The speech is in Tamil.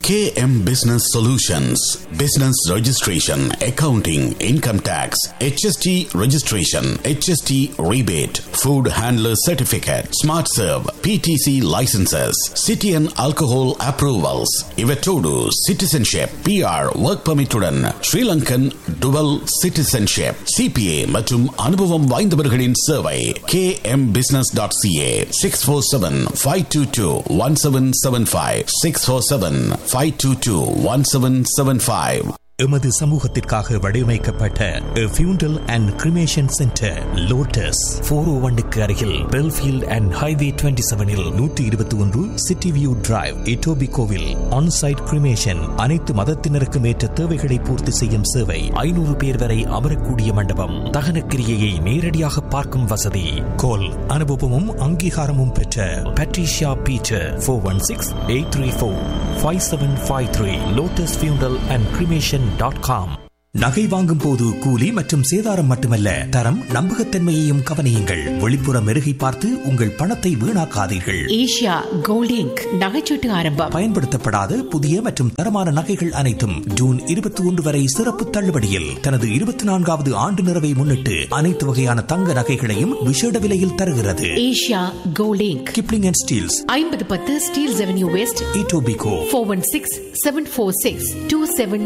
KM Business Solutions, Business Registration, Accounting, Income Tax, HST Registration, HST Rebate, Food Handler Certificate, Smart Serve, PTC Licenses, City and Alcohol Approvals, Ivetodu, Citizenship, PR, Work Permit உடன் Sri Lankan Dual Citizenship, CPA மற்றும் அனுபவம் வாய்ந்தவர்களின் சேவை. kmbusiness.ca 647-522-1775 647-522-1775. எமது சமூகத்திற்காக வடிவமைக்கப்பட்ட ஃபியூண்டல் அண்ட் கிரிமேஷன் சென்டர் லோட்டஸ் 401க்கு அருகில் Belfield and highway 27இல் 121 city view drive இட்டோபிகோவில் on-site cremation. அனைத்து மதத்தினருக்கும் ஏற்ற தேவைகளை பூர்த்தி செய்யும் சேவை. 500 பேர் வரை அமரக்கூடிய மண்டபம். தகன கிரியையை நேரடியாக பார்க்கும் வசதி. கோல் அனுபவமும் அங்கீகாரமும் பெற்ற பட்ரிஷியா பீட்டர் 416-834-5753 லோட்டஸ் ஃபியூண்டல் அண்ட் கிரிமேஷன் .com. நகை வாங்கும் போது கூலி மற்றும் சேதாரம் மட்டுமல்ல, தரம் நம்பகத்தன்மையையும் கவனியுங்கள். வெளிப்புற மெருகை பார்த்து உங்கள் பணத்தை வீணாக்காதீர்கள். ஏஷியா கோல்ட் இங்க் நகைச்சீட்டு ஆரம்பம். பயன்படுத்தப்படாத புதிய மற்றும் தரமான நகைகள் அனைத்தும் ஜூன் 21 வரை சிறப்பு தள்ளுபடியில். தனது 24வது ஆண்டு நிறைவை முன்னிட்டு அனைத்து வகையான தங்க நகைகளையும் விசேட விலையில் தருகிறது. Asia gold ink, Kipling and Steeles, 5010 Steeles avenue west, Etobicoke. 416-746-27